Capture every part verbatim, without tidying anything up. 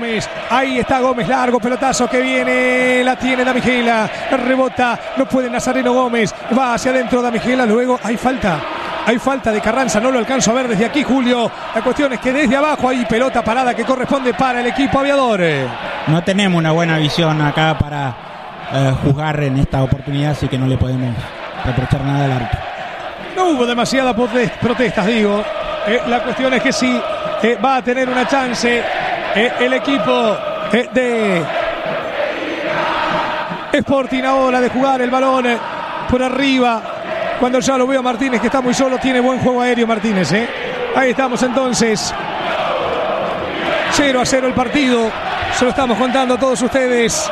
Gómez. Ahí está Gómez, largo pelotazo que viene, la tiene Damigela, rebota, no puede Nazareno Gómez, va hacia adentro Damigela, luego hay falta. Hay falta de Carranza, no lo alcanzo a ver desde aquí, Julio. La cuestión es que desde abajo hay pelota parada que corresponde para el equipo aviador. No tenemos una buena visión acá para eh, juzgar en esta oportunidad, así que no le podemos reprochar nada al árbitro. No hubo demasiadas protestas, digo. Eh, la cuestión es que sí eh, va a tener una chance eh, el equipo eh, de Sporting ahora de jugar el balón eh, por arriba. Cuando ya lo veo a Martínez, que está muy solo, tiene buen juego aéreo Martínez, ¿eh? Ahí estamos entonces. cero a cero el partido. Se lo estamos contando a todos ustedes.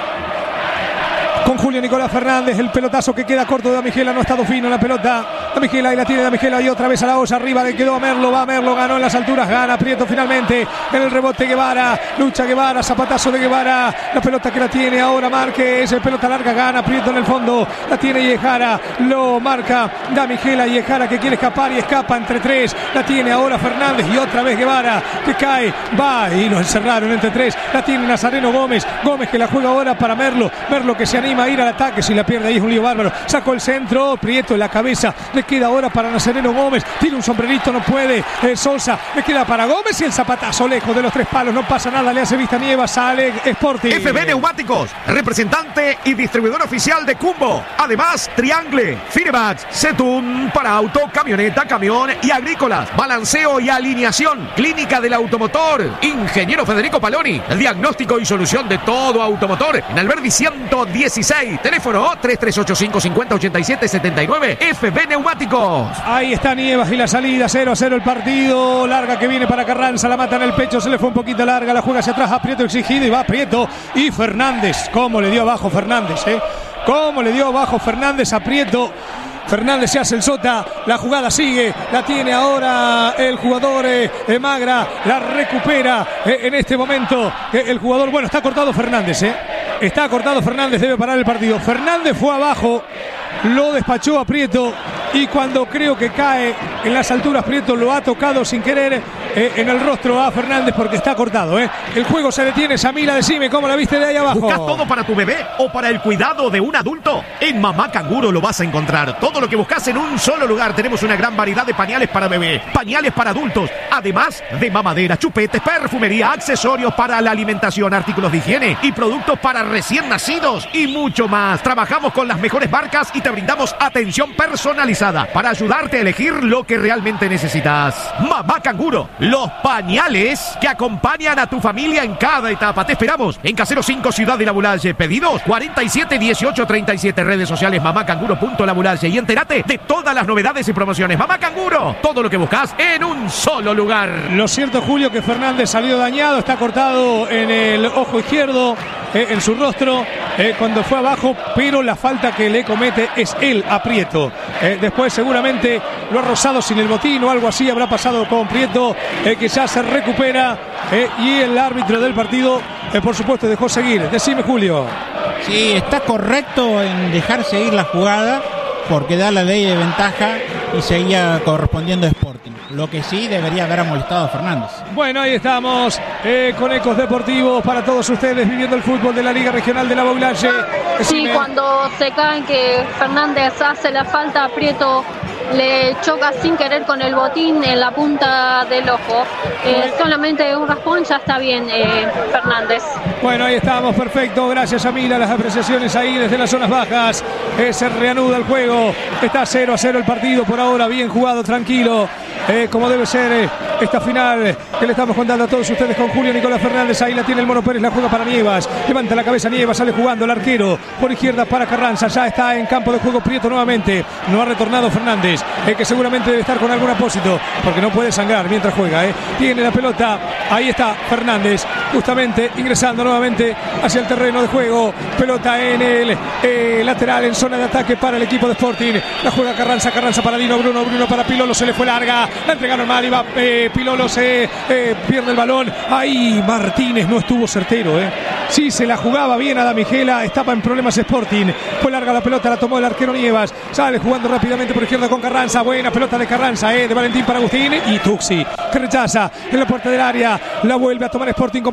Con Julio Nicolás Fernández, el pelotazo que queda corto de Damigela, no ha estado fino la pelota. Damigela y la tiene Damigela y otra vez a la olla arriba, le quedó a Merlo, va a Merlo, ganó en las alturas, gana Prieto finalmente. En el rebote Guevara, lucha Guevara, zapatazo de Guevara, la pelota que la tiene ahora Márquez, el pelota larga, gana Prieto en el fondo, la tiene Yejara, lo marca Damigela, Yejara que quiere escapar y escapa entre tres, la tiene ahora Fernández y otra vez Guevara que cae, va y lo encerraron entre tres, la tiene Nazareno Gómez, Gómez que la juega ahora para Merlo, Merlo que se anima a ir al ataque, si la pierde ahí es un lío bárbaro, sacó el centro, Prieto en la cabeza, le queda ahora para Nazareno Gómez, tiene un sombrerito, no puede, eh, Sosa, le queda para Gómez y el zapatazo lejos de los tres palos, no pasa nada, le hace vista nieva, sale Sporting. F B Neumáticos, representante y distribuidor oficial de Cumbo, además Triangle, Firebax, Setun para auto, camioneta, camión y agrícolas, balanceo y alineación, clínica del automotor, ingeniero Federico Paloni, el diagnóstico y solución de todo automotor, en Alberdi ciento dieciséis, teléfono tres tres ocho cinco cinco cero ocho siete siete nueve, F B Neumáticos. Ahí está Nievas y la salida, cero a cero el partido, larga que viene para Carranza, la mata en el pecho, se le fue un poquito larga, la juega hacia atrás a Prieto exigido y va Prieto y Fernández, cómo le dio abajo Fernández, eh, cómo le dio abajo Fernández a Prieto. Fernández se hace el sota, la jugada sigue, la tiene ahora el jugador eh, Magra, la recupera eh, en este momento eh, el jugador, bueno, está cortado Fernández, eh, está cortado Fernández, debe parar el partido. Fernández fue abajo, lo despachó a Prieto y cuando creo que cae en las alturas Prieto lo ha tocado sin querer eh, en el rostro a Fernández porque está cortado, eh. El juego se detiene, Samila, decime cómo la viste de ahí abajo. ¿Buscas todo para tu bebé o para el cuidado de un adulto? En Mamá Canguro lo vas a encontrar. Todo lo que buscas en un solo lugar. Tenemos una gran variedad de pañales para bebé, pañales para adultos, además de mamadera, chupetes, perfumería, accesorios para la alimentación, artículos de higiene y productos para recién nacidos y mucho más. Trabajamos con las mejores marcas y te brindamos atención personalizada para ayudarte a elegir lo que realmente necesitas. Mamá Canguro, los pañales que acompañan a tu familia en cada etapa. Te esperamos en Casero cinco, Ciudad de la Bulalle. Pedidos cuarenta y siete dieciocho treinta y siete. Redes sociales mamacanguro punto la Bulalle y entérate de todas las novedades y promociones. Mamá Canguro, todo lo que buscas en un solo lugar. Lo cierto, Julio, que Fernández salió dañado, está cortado en el ojo izquierdo, eh, en su rostro, eh, cuando fue abajo, pero la falta que le comete es él a Prieto. Eh, después seguramente lo ha rozado sin el botín o algo así habrá pasado con Prieto, eh, que ya se recupera eh, y el árbitro del partido, eh, por supuesto, dejó seguir. Decime, Julio. Sí, está correcto en dejar seguir la jugada porque da la ley de ventaja y seguía correspondiendo a Sporting. Lo que sí debería haber amonestado a Fernández. Bueno, ahí estamos eh, con Ecos Deportivos para todos ustedes viviendo el fútbol de la Liga Regional de la Bulalle. Sí, cuando se caen que Fernández hace la falta, Prieto le choca sin querer con el botín en la punta del ojo. Eh, solamente un raspón, ya está bien eh, Fernández. Bueno, ahí estamos, perfecto. Gracias, Amila. Las apreciaciones ahí desde las zonas bajas. Eh, se reanuda el juego. Está cero a cero el partido por ahora. Bien jugado, tranquilo. Eh, como debe ser eh, esta final que le estamos contando a todos ustedes con Julio Nicolás Fernández. Ahí la tiene el Mono Pérez, la juega para Nievas, levanta la cabeza Nievas, sale jugando el arquero por izquierda para Carranza, ya está en campo de juego Prieto nuevamente, no ha retornado Fernández, eh, que seguramente debe estar con algún apósito porque no puede sangrar mientras juega, eh. Tiene la pelota, ahí está Fernández justamente ingresando nuevamente hacia el terreno de juego, pelota en el eh, lateral en zona de ataque para el equipo de Sporting, la juega Carranza, Carranza para Dino Bruno, Bruno para Pilolo, se le fue larga, la entregaron mal y va eh, Pilolo, se eh, pierde el balón. Ahí Martínez no estuvo certero, eh. Sí, se la jugaba bien a Damigela, estaba en problemas Sporting. Fue larga la pelota, la tomó el arquero Nievas. Sale jugando rápidamente por izquierda con Carranza. Buena pelota de Carranza, eh, de Valentín para Agustín. Y Tuxi, que rechaza en la puerta del área. La vuelve a tomar Sporting con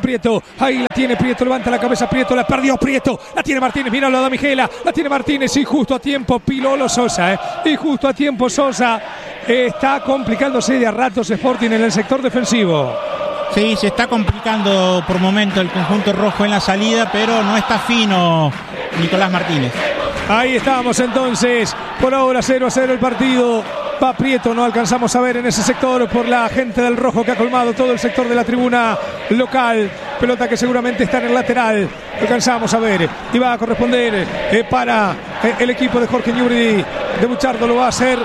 Prieto. Ahí la tiene Prieto, levanta la cabeza Prieto, la perdió Prieto. La tiene Martínez, mira la da Miguela. La tiene Martínez y justo a tiempo Pilolo Sosa. Eh. Y justo a tiempo Sosa. Eh, está complicándose de a ratos Sporting en el sector defensivo. Sí, se está complicando por momento el conjunto rojo en la salida, pero no está fino Nicolás Martínez. Ahí estamos entonces, por ahora cero a cero el partido. Va Prieto, no alcanzamos a ver en ese sector por la gente del rojo que ha colmado todo el sector de la tribuna local. Pelota que seguramente está en el lateral. Alcanzamos a ver y va a corresponder eh, para eh, el equipo de Jorge Newbery. De Buchardo lo va a hacer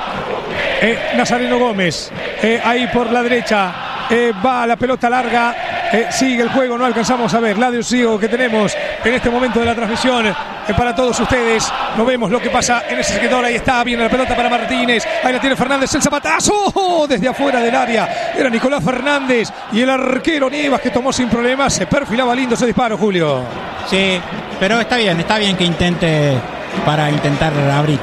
eh, Nazareno Gómez. Eh, ahí por la derecha eh, va la pelota larga. Eh, sigue el juego, no alcanzamos a ver la de Usigo que tenemos en este momento de la transmisión eh, para todos ustedes. No vemos lo que pasa en ese sector. Ahí está, viene la pelota para Martínez. Ahí la tiene Fernández, el zapatazo oh, desde afuera del área. Era Nicolás Fernández y el arquero Nievas que tomó sin problemas. Se perfilaba lindo ese disparo, Julio. Sí, pero está bien, está bien que intente para intentar abrir.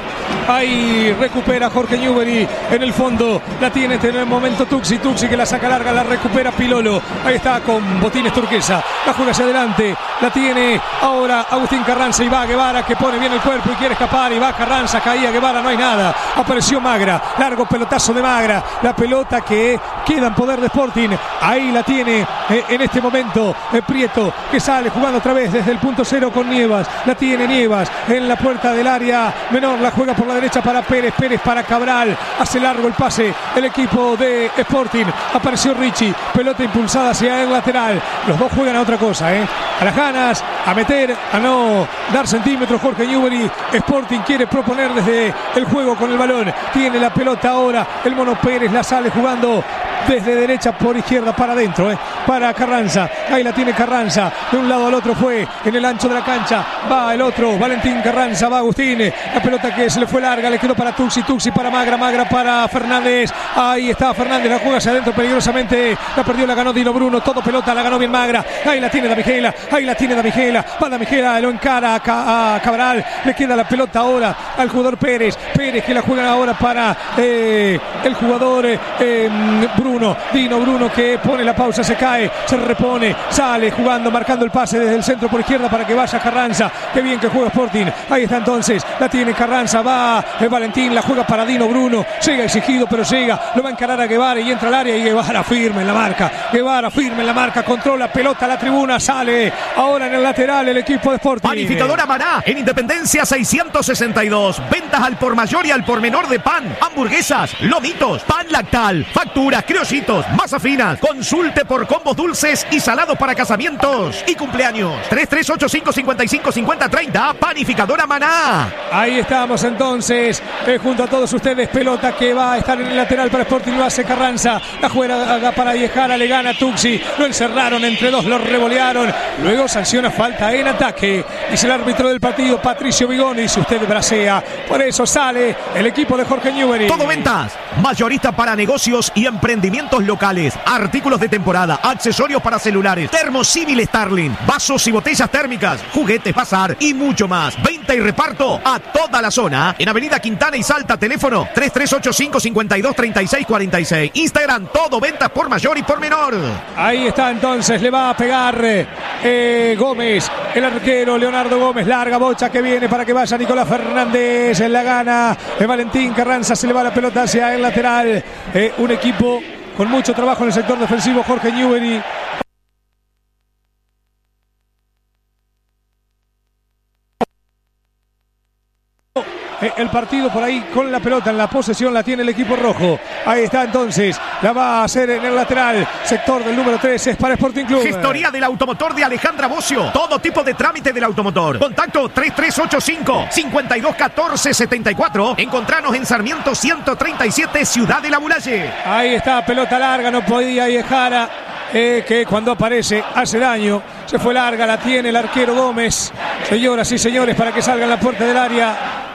Ahí recupera Jorge Newbery en el fondo. La tiene en el momento Tuxi. Tuxi que la saca larga, la recupera Pilolo. Ahí está con botines turquesa. La juega hacia adelante. La tiene ahora Agustín Carranza y va Guevara que pone bien el cuerpo y quiere escapar. Y va Carranza, caía Guevara, no hay nada. Apareció Magra. Largo pelotazo de Magra. La pelota que queda en poder de Sporting. Ahí la tiene eh, en este momento eh, Prieto que sale jugando otra vez desde el punto cero con Nievas. La tiene Nievas en la puerta del área menor. La juega por la derecha para Pérez, Pérez para Cabral, hace largo el pase el equipo de Sporting, apareció Richie, pelota impulsada hacia el lateral, los dos juegan a otra cosa, ¿eh? A las ganas, a meter, a no dar centímetros. Jorge Newbery, Sporting quiere proponer desde el juego con el balón, tiene la pelota ahora, el Mono Pérez la sale jugando desde derecha por izquierda para adentro, eh, para Carranza, ahí la tiene Carranza, de un lado al otro fue en el ancho de la cancha, va el otro, Valentín Carranza, va Agustín, la pelota que se le fue larga, le quedó para Tuxi, Tuxi para Magra, Magra para Fernández, ahí está Fernández, la juega hacia adentro peligrosamente, la perdió, la ganó Dino Bruno, todo pelota, la ganó bien Magra, ahí la tiene Damigela, ahí la tiene Damigela, va Damigela, lo encara a, a Cabral, le queda la pelota ahora al jugador Pérez, Pérez que la juega ahora para eh, el jugador eh, Bruno, Bruno, Dino Bruno que pone la pausa, se cae, se repone, sale jugando, marcando el pase desde el centro por izquierda para que vaya Carranza. Qué bien que juega Sporting. Ahí está entonces, la tiene Carranza, va el Valentín, la juega para Dino Bruno, llega exigido pero llega, lo va a encarar a Guevara y entra al área y Guevara firme en la marca, Guevara firme en la marca, controla pelota a la tribuna, sale ahora en el lateral el equipo de Sporting. Panificadora Maná, en Independencia seiscientos sesenta y dos, ventas al por mayor y al por menor de pan, hamburguesas, lomitos, pan lactal, facturas, criollitos, masa finas. Consulte por combos dulces y salados para casamientos y cumpleaños. tres tres ocho cinco cinco cinco cinco cero tres cero, Panificadora Maná. Ahí estamos entonces, eh, junto a todos ustedes, pelota que va a estar en el lateral para Sporting, lo hace Carranza, la juega para Viejara, le gana Tuxi, lo encerraron entre dos, lo revolearon, luego sanciona falta en ataque, dice el árbitro del partido, Patricio Vigoni, si usted bracea, por eso sale el equipo de Jorge Newbery. Todo ventas, mayorista para negocios y emprendimientos locales, artículos de temporada, accesorios para celulares, termosímil Starling, vasos y botellas térmicas, juguetes, bazar y mucho más. Venta y reparto a toda la zona en Avenida Quintana y Salta, teléfono tres tres ocho cinco cinco dos tres seis cuatro seis, Instagram, todo ventas por mayor y por menor. Ahí está entonces, le va a pegar eh, Gómez, el arquero Leonardo Gómez, larga bocha que viene para que vaya Nicolás Fernández, en la gana eh, Valentín Carranza, se le va la pelota hacia el lateral, eh, un equipo con mucho trabajo en el sector defensivo, Jorge Newbery. El partido por ahí con la pelota en la posesión la tiene el equipo rojo. Ahí está entonces, la va a hacer en el lateral, sector del número tres, es para Sporting Club. Gestoría del automotor de Alejandra Bocio, todo tipo de trámite del automotor. Contacto tres tres ocho cinco cinco dos uno cuatro siete cuatro. Encontranos en Sarmiento ciento treinta y siete, Ciudad de la Mulalle. Ahí está, pelota larga, no podía Viejara, eh, que cuando aparece hace daño. Se fue larga, la tiene el arquero Gómez. Señoras y señores, para que salga en la puerta del área.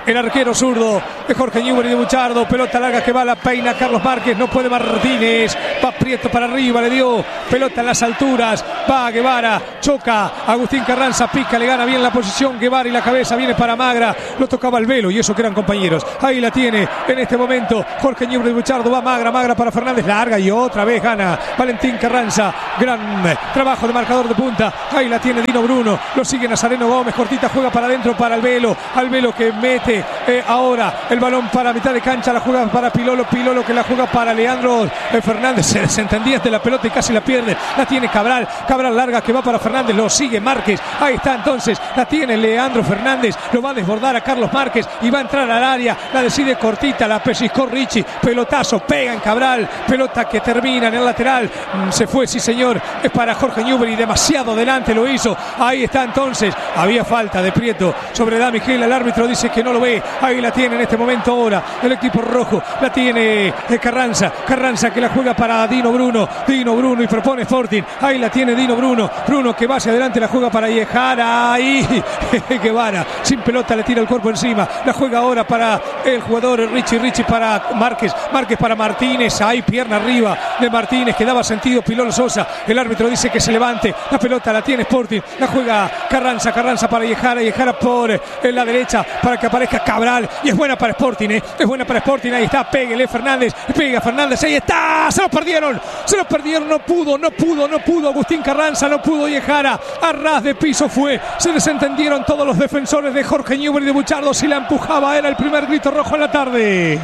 el arquero zurdo de Jorge Newbery de Buchardo. Pelota larga que va a la peina Carlos Márquez, no puede Martínez, va Prieto para arriba, le dio pelota en las alturas, va Guevara, choca Agustín Carranza, pica, le gana bien la posición Guevara y la cabeza viene para Magra, lo tocaba el velo y eso que eran compañeros. Ahí la tiene en este momento Jorge Newbery de Buchardo, va Magra, Magra para Fernández, larga y otra vez gana Valentín Carranza, gran trabajo de marcador de punta. Ahí la tiene Dino Bruno, lo sigue Nazareno Gómez, cortita, juega para adentro para el velo, al velo que mete eh, ahora el balón para mitad de cancha, la juega para Pilolo, Pilolo que la juega para Leandro eh, Fernández, se desentendía de la pelota y casi la pierde, la tiene Cabral, Cabral larga que va para Fernández, lo sigue Márquez, ahí está entonces, la tiene Leandro Fernández, lo va a desbordar a Carlos Márquez y va a entrar al área, la decide cortita, la pellizcó Richie, pelotazo, pega en Cabral, pelota que termina en el lateral, se fue, sí señor, es para Jorge Newbery, demasiado delante lo hizo, ahí está entonces, había falta de Prieto sobre Dami Gil, el árbitro dice que no lo ve, ahí la tiene en este momento ahora el equipo rojo, la tiene Carranza, Carranza que la juega para Dino Bruno, Dino Bruno y propone Sporting, ahí la tiene Dino Bruno, Bruno que va hacia adelante, la juega para Yejara, ahí Guevara, sin pelota le tira el cuerpo encima, la juega ahora para el jugador Richie, Richie para Márquez, Márquez para Martínez, ahí pierna arriba de Martínez que daba sentido Pilolo Sosa, el árbitro dice que se levante, la pelota la tiene Sporting, la juega Carranza, Carranza para Yejara, Yejara por en la derecha para que aparezca Cabral y es buena para Sporting, ¿eh? es buena para Sporting, ahí está, péguele Fernández, pega Fernández, ahí está, se lo perdieron, se lo perdieron, no pudo, no pudo, no pudo Agustín Carranza, no pudo Yejara, a ras de piso fue, se desentendieron todos los defensores de Jorge Newbery de Buchardo, si la empujaba era el primer grito rojo en la tarde.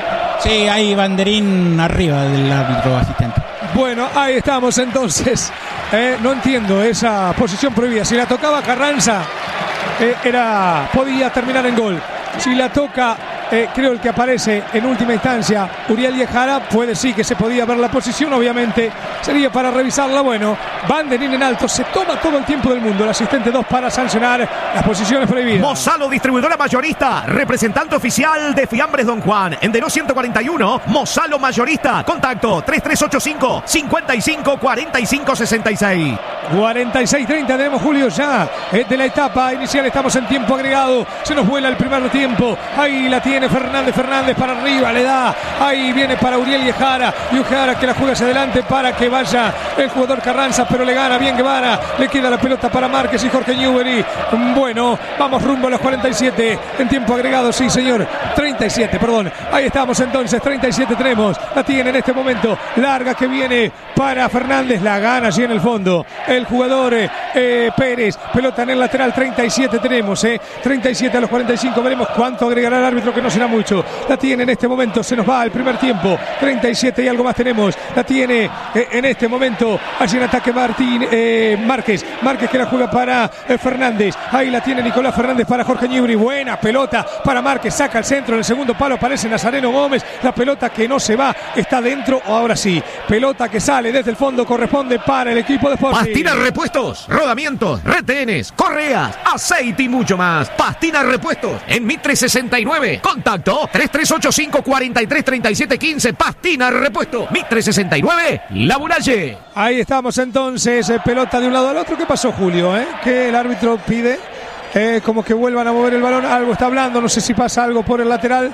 Sí, hay banderín arriba del árbitro asistente. Bueno, ahí estamos entonces, eh, no entiendo esa posición prohibida, si la tocaba Carranza eh, era, podía terminar en gol, si la toca Eh, creo el que aparece en última instancia Uriel Yejara, puede sí que se podía ver la posición, obviamente sería para revisarla. Bueno, banderín en alto, se toma todo el tiempo del mundo el asistente dos para sancionar las posiciones prohibidas. Mozalo, distribuidora mayorista, representante oficial de Fiambres Don Juan, en Deró ciento cuarenta y uno, Mozalo mayorista, contacto tres tres ocho cinco, cinco cinco, cuatro cinco seis seis. cuarenta y seis treinta tenemos, Julio, ya eh, de la etapa inicial, estamos en tiempo agregado, se nos vuela el primer tiempo, ahí la tiene Fernández, Fernández para arriba, le da, ahí viene para Uriel Yejara, Yejara que la juega hacia adelante para que vaya el jugador Carranza, pero le gana bien Guevara, le queda la pelota para Márquez y Jorge Newbery. Bueno, vamos rumbo a los cuarenta y siete en tiempo agregado, sí señor, treinta y siete, perdón, ahí estamos entonces, treinta y siete tenemos, la tiene en este momento, larga que viene para Fernández, la gana allí en el fondo el jugador eh, Pérez, pelota en el lateral, treinta y siete tenemos, eh, treinta y siete a los cuarenta y cinco, veremos cuánto agregará el árbitro, que no será mucho, la tiene en este momento, se nos va el primer tiempo, treinta y siete y algo más tenemos, la tiene eh, en este momento, allí en ataque Martín, eh, Márquez, Márquez que la juega para eh, Fernández, ahí la tiene Nicolás Fernández para Jorge Newbery, buena pelota para Márquez, saca el centro, en el segundo palo aparece Nazareno Gómez, la pelota que no se va, está dentro, ahora sí, pelota que sale desde el fondo, corresponde para el equipo de Sporting. Pastina Repuestos, rodamientos, retenes, correas, aceite y mucho más. Pastina Repuestos en Mitre sesenta y nueve, contacto tres tres ocho cinco, cuatro tres, tres siete uno cinco. Pastina Repuesto, Mitre sesenta y nueve, La Muralle. Ahí estamos entonces, eh, pelota de un lado al otro. ¿Qué pasó, Julio? Eh? Que el árbitro pide eh, como que vuelvan a mover el balón, algo está hablando, no sé si pasa algo por el lateral.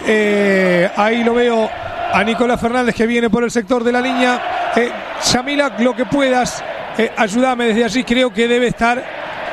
Eh, ahí lo veo a Nicolás Fernández que viene por el sector de la línea. eh, Yamila, lo que puedas, eh, ayúdame desde allí, creo que debe estar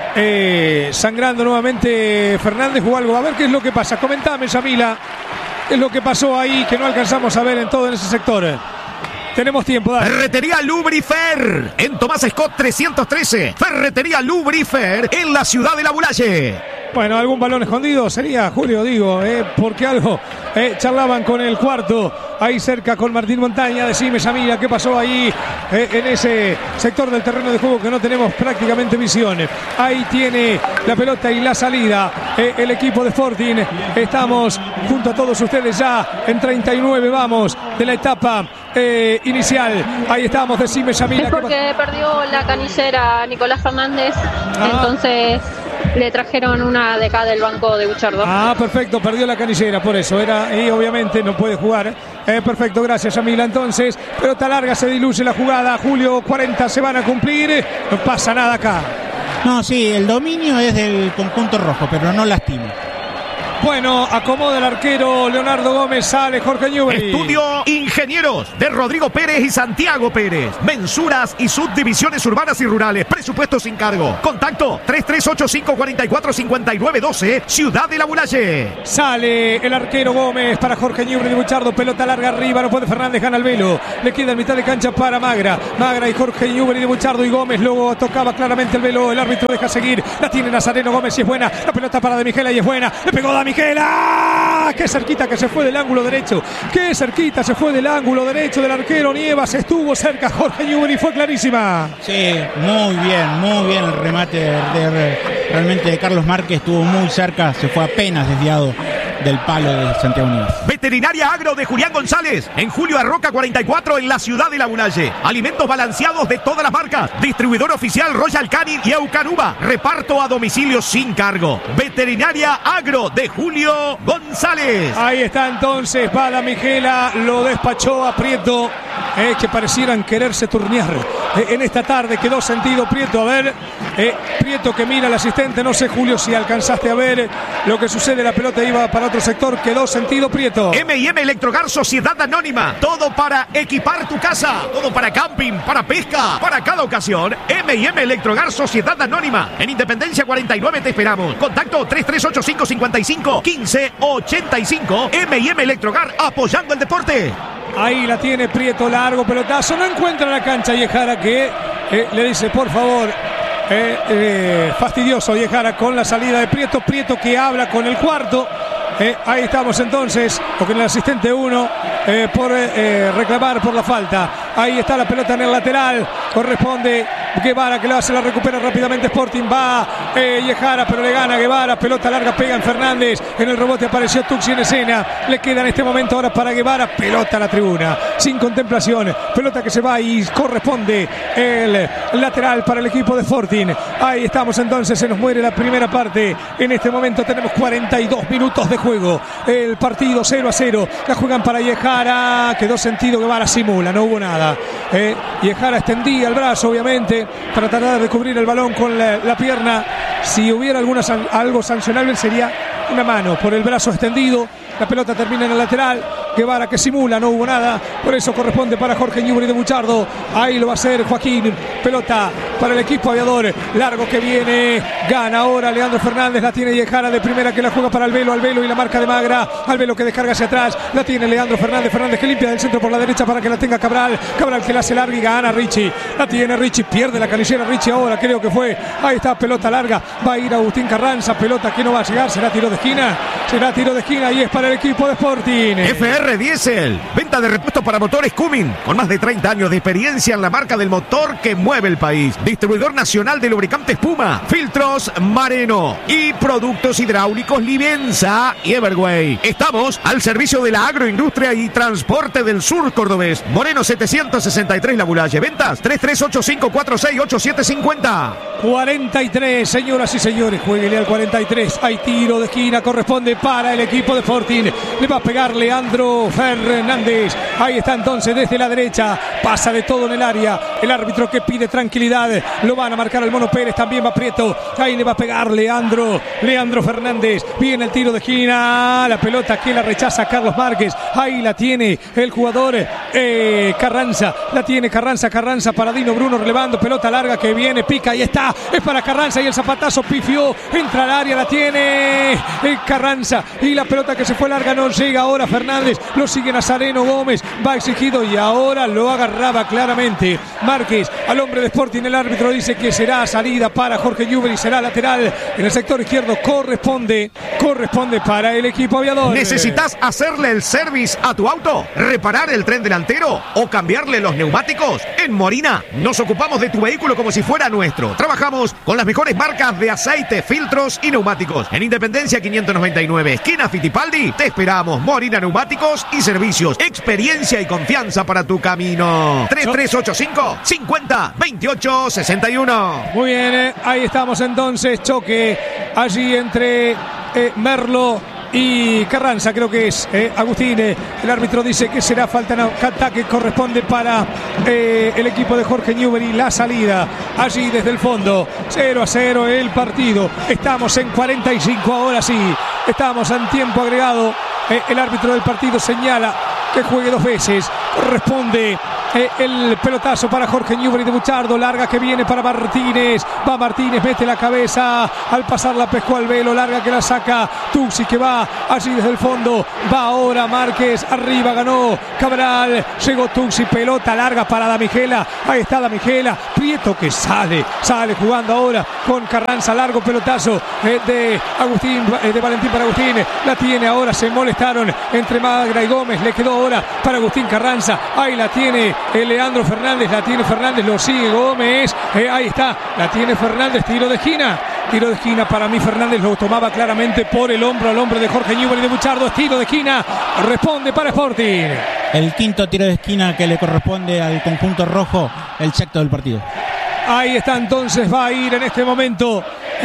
eh, sangrando nuevamente Fernández o algo, a ver qué es lo que pasa, comentame Yamila, qué es lo que pasó ahí que no alcanzamos a ver en todo en ese sector. Tenemos tiempo, dale. Ferretería Lubrifer en Tomás Scott trescientos trece. Ferretería Lubrifer en la ciudad de La Muralle. Bueno, algún balón escondido sería, Julio, digo, eh, porque algo eh, charlaban con el cuarto, ahí cerca con Martín Montaña. Decime, Yamila, qué pasó ahí eh, en ese sector del terreno de juego que no tenemos prácticamente visión. Ahí tiene la pelota y la salida eh, el equipo de Sporting. Estamos junto a todos ustedes ya en treinta y nueve, vamos, de la etapa eh, inicial. Ahí estamos, decime, Yamila. Es porque perdió la canillera Nicolás Fernández, ah. entonces le trajeron una de acá del banco de Buchardo. Ah, perfecto, perdió la canillera, por eso era, y obviamente no puede jugar. Eh, perfecto, gracias, Yamila. Entonces, pelota larga, se diluye la jugada. Julio, cuarenta se van a cumplir, no pasa nada acá. No, sí, el dominio es del conjunto rojo, pero no lastima. Bueno, acomoda el arquero Leonardo Gómez, sale Jorge Newbery. Estudio Ingenieros de Rodrigo Pérez y Santiago Pérez. Mensuras y subdivisiones urbanas y rurales. Presupuesto sin cargo. Contacto tres tres ocho cinco cuatro cuatro cinco nueve uno dos, Ciudad de la Bulaye. Sale el arquero Gómez para Jorge Newbery de Buchardo. Pelota larga arriba, no puede Fernández, gana el velo. Le queda en mitad de cancha para Magra. Magra y Jorge Newbery de Buchardo y Gómez. Luego tocaba claramente el velo. El árbitro deja seguir. La tiene Nazareno Gómez y es buena. La pelota para De Miguela y es buena. Le pegó Da Miguela. Qué cerquita que se fue del ángulo derecho. Qué cerquita se fue del ángulo derecho del arquero Nievas. Estuvo cerca Jorge Newbery. Fue clarísima. Sí, muy bien, muy bien el remate de, de, realmente de Carlos Márquez. Estuvo muy cerca. Se fue apenas desviado del palo de Santiago Nievas. Veterinaria Agro de Julián González. En Julio Arroca cuarenta y cuatro en la Ciudad de la Bulaye. Alimentos balanceados de todas las marcas. Distribuidor oficial Royal Canin y Eucanuba. Reparto a domicilio sin cargo. Veterinaria Agro de Julio González. Ahí está entonces. Va Da Miguela. Lo despachó a Prieto. Eh, que parecieran quererse turnear eh, en esta tarde. Quedó sentido Prieto. A ver. Eh, Prieto que mira al asistente. No sé, Julio, si alcanzaste a ver lo que sucede. La pelota iba para otro sector. Quedó sentido Prieto. M y M Electrogar Sociedad Anónima. Todo para equipar tu casa. Todo para camping, para pesca, para cada ocasión. M y M Electrogar Sociedad Anónima. En Independencia cuarenta y nueve te esperamos. Contacto tres tres ocho cinco cinco cinco uno cinco ocho cinco. M y M Electrogar, apoyando el deporte. Ahí la tiene Prieto, largo pelotazo. No encuentra la cancha Yejara, que eh, le dice, por favor, eh, eh, fastidioso Yejara con la salida de Prieto. Prieto que habla con el cuarto. Eh, ahí estamos entonces, o con el asistente uno, eh, por eh, reclamar por la falta. Ahí está la pelota en el lateral. Corresponde Guevara, que lo hace, la recupera rápidamente Sporting. Va eh, Yejara, pero le gana Guevara. Pelota larga, pega en Fernández. En el rebote apareció Tuxi en escena. Le queda en este momento ahora para Guevara. Pelota a la tribuna, sin contemplación. Pelota que se va y corresponde el lateral para el equipo de Sporting. Ahí estamos entonces, se nos muere la primera parte. En este momento tenemos cuarenta y dos minutos de juego. El partido cero a cero. La juegan para Yejara. Quedó sentido, Guevara simula, no hubo nada. Eh, Yejara extendía el brazo, obviamente, para tratar de cubrir el balón con la, la pierna. Si hubiera alguna san, algo sancionable sería una mano por el brazo extendido. La pelota termina en el lateral. Guevara que simula, no hubo nada. Por eso corresponde para Jorge Newbery de Buchardo. Ahí lo va a hacer Joaquín. Pelota para el equipo aviador. Largo que viene. Gana ahora Leandro Fernández. La tiene Yejara de primera, que la juega para Albelo. Albelo y la marca de Magra. Albelo que descarga hacia atrás. La tiene Leandro Fernández. Fernández que limpia del centro por la derecha para que la tenga Cabral. Cabral que la hace larga y gana Richie. La tiene Richie. Pierde la canillera Richie ahora. Creo que fue. Ahí está, pelota larga. Va a ir Agustín Carranza. Pelota que no va a llegar. Será tiro de esquina. Será tiro de esquina y es para el equipo de Sporting. F R Diesel, venta de repuestos para motores Cummins, con más de treinta años de experiencia en la marca del motor que mueve el país. Distribuidor nacional de lubricantes Puma, filtros Mareno y productos hidráulicos Livenza y Everway. Estamos al servicio de la agroindustria y transporte del sur cordobés. Moreno setecientos sesenta y tres La Bulaye. Ventas tres tres ocho cinco cuatro seis ocho siete cinco cero. cuarenta y tres, señoras y señores, jueguele al cuarenta y tres. Hay tiro de esquina, corresponde para el equipo de Sporting. Le va a pegar Leandro Fernández. Ahí está entonces desde la derecha. Pasa de todo en el área. El árbitro que pide tranquilidad. Lo van a marcar al Mono Pérez. También va Prieto. Ahí le va a pegar Leandro. Leandro Fernández. Viene el tiro de esquina. La pelota que la rechaza Carlos Márquez. Ahí la tiene el jugador eh, Carranza. La tiene Carranza. Carranza para Dino Bruno relevando. Pelota larga que viene. Pica. Ahí está. Es para Carranza y el zapatazo pifió. Entra al área. La tiene el Carranza. Y la pelota que se fue larga no llega ahora Fernández. Lo sigue Nazareno Gómez. Va exigido y ahora lo agarraba claramente Márquez al hombre de Sporting. El árbitro dice que será salida para Jorge Newbery. Será lateral en el sector izquierdo. Corresponde, corresponde para el equipo aviador. ¿Necesitas hacerle el service a tu auto? ¿Reparar el tren delantero? ¿O cambiarle los neumáticos? En Morina nos ocupamos de tu vehículo como si fuera nuestro. Trabajamos con las mejores marcas de aceite, filtros y neumáticos. En Independencia quinientos noventa y nueve, esquina Fittipaldi, te esperamos. Morina Neumáticos y Servicios. Experiencia y confianza para tu camino. tres tres ocho cinco cincuenta veintiocho sesenta y uno. Muy bien, eh, ahí estamos entonces. Choque allí entre eh, Merlo y Carranza, creo que es eh, Agustín. Eh, el árbitro dice que será falta en ataque, corresponde para eh, el equipo de Jorge Newbery. La salida allí desde el fondo, cero a cero el partido. Estamos en cuarenta y cinco, ahora sí, estamos en tiempo agregado. Eh, el árbitro del partido señala que juegue dos veces. Corresponde eh, el pelotazo para Jorge Newbery de Buchardo. Larga que viene para Martínez. Va Martínez, mete la cabeza. Al pasar la pescó al velo. Larga que la saca Tuxi, que va allí desde el fondo. Va ahora Márquez. Arriba ganó Cabral. Llegó Tuxi. Pelota larga para Damigela. Ahí está Damigela. Prieto que sale. Sale jugando ahora con Carranza. Largo pelotazo eh, de Agustín, eh, de Valentín para Agustín. La tiene ahora. Se molestaron entre Magra y Gómez. Le quedó ahora para Agustín Carranza. Ahí la tiene eh, Leandro Fernández. La tiene Fernández. Lo sigue Gómez. Eh, ahí está. La tiene Fernández. Tiro de esquina. Tiro de esquina para mí. Fernández lo tomaba claramente por el hombro al hombre de Jorge Newbery de Buchardo. Tiro de esquina. Responde para Sporting. El quinto tiro de esquina que le corresponde al conjunto rojo. El sexto del partido. Ahí está, entonces va a ir en este momento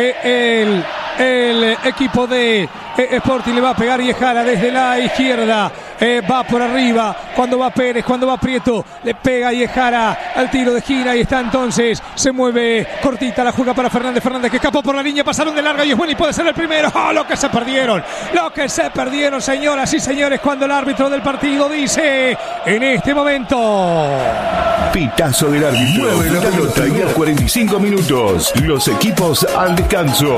eh, el, el equipo de eh, Sporting. Le va a pegar Yejara desde la izquierda. Eh, va por arriba, cuando va Pérez, cuando va Prieto, le pega Yejara al tiro de esquina y está entonces, se mueve cortita, la juega para Fernández, Fernández que escapó por la línea, pasaron de larga y es bueno y puede ser el primero. ¡Oh, lo que se perdieron! Lo que se perdieron, señoras y señores, cuando el árbitro del partido dice, en este momento... Pitazo del árbitro. Mueve la pelota y a cuarenta y cinco minutos. Los equipos al descanso.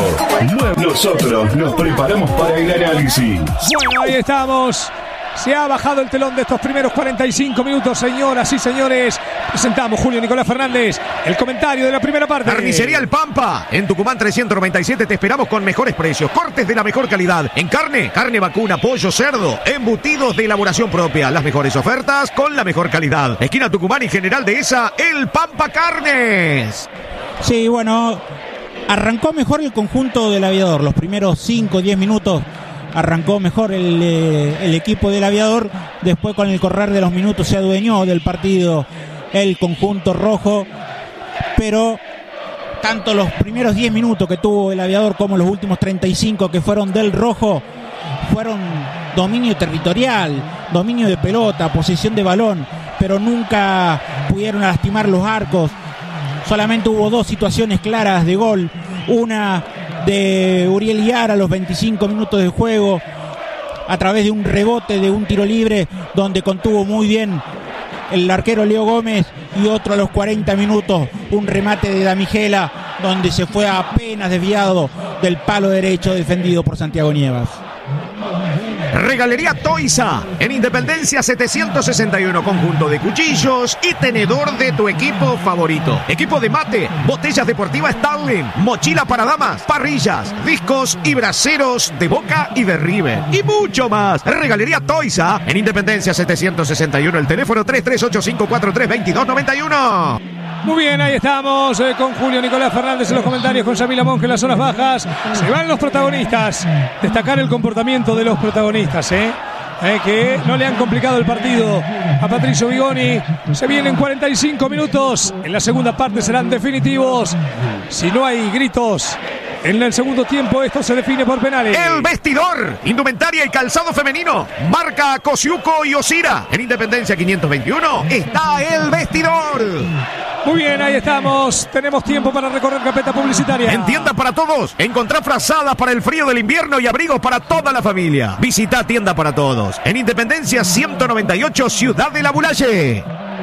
Nosotros nos preparamos para el análisis. Bueno, ahí estamos. Se ha bajado el telón de estos primeros cuarenta y cinco minutos, señoras y señores. Presentamos Julio Nicolás Fernández, el comentario de la primera parte. Carnicería El Pampa, en Tucumán trescientos noventa y siete te esperamos con mejores precios, cortes de la mejor calidad, en carne, carne vacuna, pollo, cerdo, embutidos de elaboración propia, las mejores ofertas con la mejor calidad. Esquina Tucumán y General Dehesa, El Pampa Carnes. Sí, bueno, arrancó mejor el conjunto del Aviador, los primeros cinco o diez minutos. Arrancó mejor el, eh, el equipo del Aviador. Después, con el correr de los minutos, se adueñó del partido el conjunto rojo. Pero tanto los primeros diez minutos que tuvo el Aviador como los últimos treinta y cinco que fueron del rojo fueron dominio territorial, dominio de pelota, posesión de balón, pero nunca pudieron lastimar los arcos. Solamente hubo dos situaciones claras de gol. Una de Uriel Iara a los veinticinco minutos de juego a través de un rebote de un tiro libre donde contuvo muy bien el arquero Leo Gómez, y otro a los cuarenta minutos, un remate de Damigela donde se fue apenas desviado del palo derecho defendido por Santiago Nievas. Regalería Toisa, en Independencia setecientos sesenta y uno, conjunto de cuchillos y tenedor de tu equipo favorito. Equipo de mate, botellas deportivas Starling, mochila para damas, parrillas, discos y braseros de Boca y de River. Y mucho más. Regalería Toisa, en Independencia setecientos sesenta y uno, el teléfono tres tres ocho cinco cuatro tres dos dos nueve uno. Muy bien, ahí estamos eh, con Julio Nicolás Fernández en los comentarios, con Yamila Monge en las zonas bajas. Se van los protagonistas. Destacar el comportamiento de los protagonistas, ¿eh? Eh, que no le han complicado el partido a Patricio Bigoni. Se vienen cuarenta y cinco minutos. En la segunda parte serán definitivos. Si no hay gritos en el segundo tiempo, esto se define por penales. El vestidor, indumentaria y calzado femenino, marca Cosiuco y Osira. En Independencia quinientos veintiuno está el vestidor. Muy bien, ahí estamos. Tenemos tiempo para recorrer carpeta publicitaria. En Tienda para Todos, encontrar frazadas para el frío del invierno y abrigos para toda la familia. Visita Tienda para Todos, en Independencia ciento noventa y ocho, Ciudad de la Bulaye.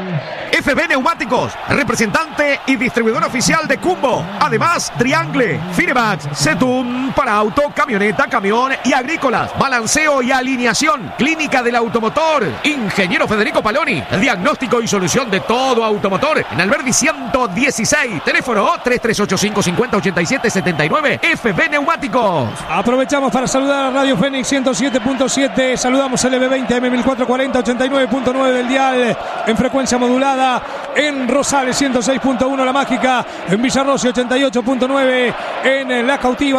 F B Neumáticos, representante y distribuidor oficial de Cumbo. Además, Triangle, Finemax, Zetum para auto, camioneta, camión y agrícolas. Balanceo y alineación. Clínica del Automotor. Ingeniero Federico Paloni. El diagnóstico y solución de todo automotor. En Alberdi ciento dieciséis. Teléfono tres tres ocho cinco cinco cero ocho siete siete nueve. F B Neumáticos. Aprovechamos para saludar a Radio Fénix ciento siete punto siete. Saludamos el M veinte M mil cuatrocientos cuarenta ochenta y nueve punto nueve del dial en frecuencia modulada. En Rosales ciento seis punto uno La Mágica, en Villarrocio ochenta y ocho punto nueve, en La Cautiva noventa y siete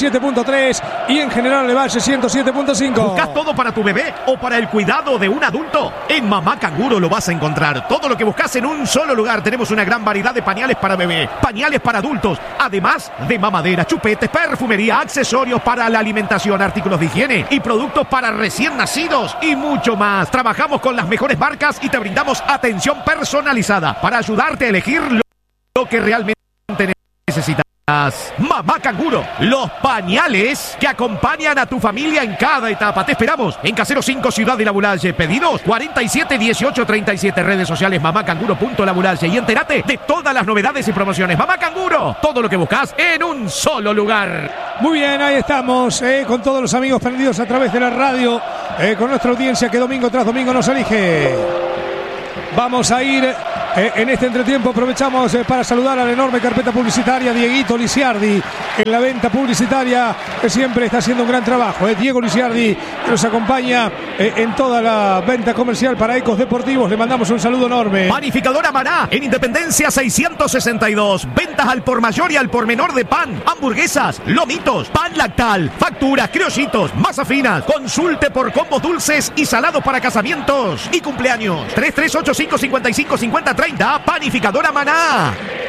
siete punto tres y en General Valle ciento siete punto cinco. ¿Buscas todo para tu bebé o para el cuidado de un adulto? En Mamá Canguro lo vas a encontrar. Todo lo que buscas en un solo lugar. Tenemos una gran variedad de pañales para bebé, pañales para adultos, además de mamadera, chupetes, perfumería, accesorios para la alimentación, artículos de higiene y productos para recién nacidos y mucho más. Trabajamos con las mejores marcas y te brindamos atención personalizada para ayudarte a elegir lo, lo que realmente necesitas. Mamá Canguro, los pañales que acompañan a tu familia en cada etapa. Te esperamos en Casero cinco, Ciudad de La Bulalle. Pedidos cuarenta y siete dieciocho treinta y siete. Redes sociales mamacanguro punto la bulalle y entérate de todas las novedades y promociones. Mamá Canguro, todo lo que buscas en un solo lugar. Muy bien, ahí estamos eh, con todos los amigos prendidos a través de la radio, eh, con nuestra audiencia que domingo tras domingo nos elige. Vamos a ir eh, en este entretiempo. Aprovechamos eh, para saludar a la enorme carpeta publicitaria Dieguito Lisiardi en la venta publicitaria, que siempre está haciendo un gran trabajo. Eh. Diego Lisiardi, que nos acompaña eh, en toda la venta comercial para Ecos Deportivos. Le mandamos un saludo enorme. Panificadora Maná, en Independencia seiscientos sesenta y dos. Ventas al por mayor y al por menor de pan, hamburguesas, lomitos, pan lactal, facturas, criollitos, masa finas. Consulte por combos dulces y salados para casamientos y cumpleaños. tres tres ocho cinco cinco cinco cinco cero treinta. Panificadora Maná.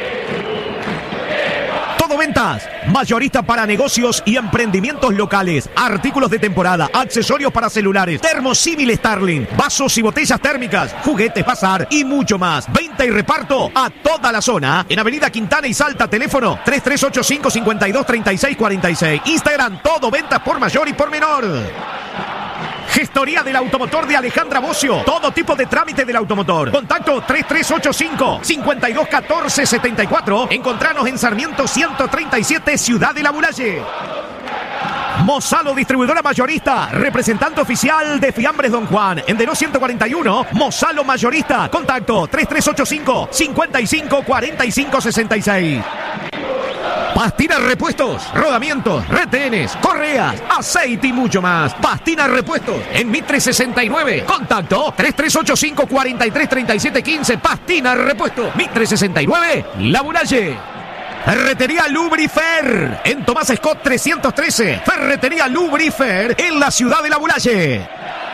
Todo ventas, mayorista para negocios y emprendimientos locales, artículos de temporada, accesorios para celulares, termosímil Starling, vasos y botellas térmicas, juguetes, bazar y mucho más. Venta y reparto a toda la zona en Avenida Quintana y Salta. Teléfono tres tres ocho cinco cinco dos tres seis cuatro seis. Instagram, todo ventas por mayor y por menor. Gestoría del automotor de Alejandra Bocio. Todo tipo de trámite del automotor. Contacto tres tres ocho cinco cinco dos uno cuatro siete cuatro. Encontranos en Sarmiento ciento treinta y siete, Ciudad de La Bulalle. Mozalo, distribuidora mayorista, representante oficial de Fiambres Don Juan. En Denó ciento cuarenta y uno, Mozalo Mayorista. Contacto tres tres ocho cinco cinco cinco cuatro cinco seis seis. Pastina Repuestos, rodamientos, retenes, correas, aceite y mucho más. Pastina Repuestos en Mitre sesenta y nueve. Contacto tres tres ocho cinco cuatro tres tres siete uno cinco. Pastina Repuestos, Mitre sesenta y nueve, La Bulalle. Ferretería Lubrifer en Tomás Scott trescientos trece. Ferretería Lubrifer en la Ciudad de La Bulalle.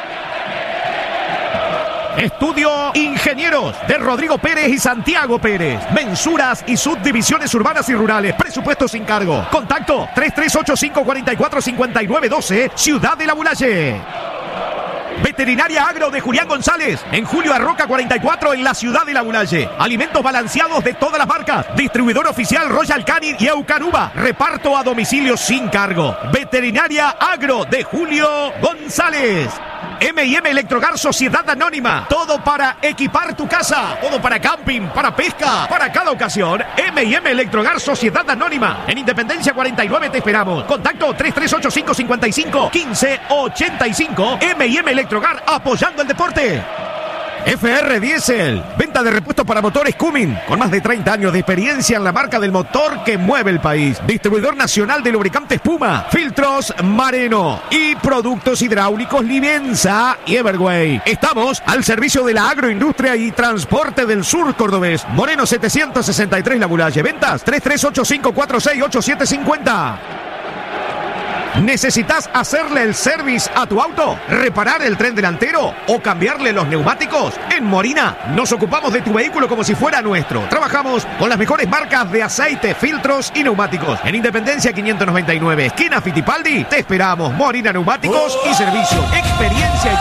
Estudio Ingenieros de Rodrigo Pérez y Santiago Pérez. Mensuras y subdivisiones urbanas y rurales. Presupuesto sin cargo. Contacto tres tres ocho cinco cuatro cuatro cinco nueve uno dos. Ciudad de La Bulalle. Veterinaria Agro de Julián González en Julio Arroca cuarenta y cuatro en la Ciudad de La Bulalle. Alimentos balanceados de todas las marcas. Distribuidor oficial Royal Canin y Eucanuba. Reparto a domicilio sin cargo. Veterinaria Agro de Julio González. M y M Electrogar Sociedad Anónima. Todo para equipar tu casa. Todo para camping, para pesca, para cada ocasión. M y M Electrogar Sociedad Anónima. En Independencia cuarenta y nueve te esperamos. Contacto tres tres ocho cinco cinco cinco uno cinco ocho cinco. M y M Electrogar, apoyando el deporte. F R Diesel, venta de repuestos para motores Cummins, con más de treinta años de experiencia en la marca del motor que mueve el país. Distribuidor nacional de lubricantes Puma, filtros Mareno y productos hidráulicos Livenza y Everway. Estamos al servicio de la agroindustria y transporte del sur cordobés. Moreno setecientos sesenta y tres La Bulalle. Ventas tres tres ocho cinco cuatro seis ocho siete cinco cero. ¿Necesitas hacerle el service a tu auto? ¿Reparar el tren delantero? ¿O cambiarle los neumáticos? En Morina nos ocupamos de tu vehículo como si fuera nuestro. Trabajamos con las mejores marcas de aceite, filtros y neumáticos. En Independencia quinientos noventa y nueve, esquina Fittipaldi, te esperamos. Morina Neumáticos y Servicio. Experiencia